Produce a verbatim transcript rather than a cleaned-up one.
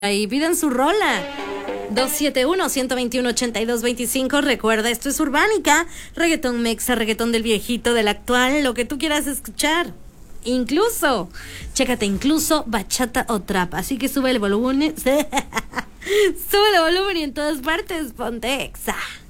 Ahí piden su rola. dos siete uno, uno dos uno, ocho dos dos cinco. Recuerda, esto es Urbánica. Reggaetón mexa, reggaetón del viejito, del actual, lo que tú quieras escuchar. Incluso, chécate, incluso bachata o trap. Así que sube el volumen. Sube el volumen y en todas partes ponte exa.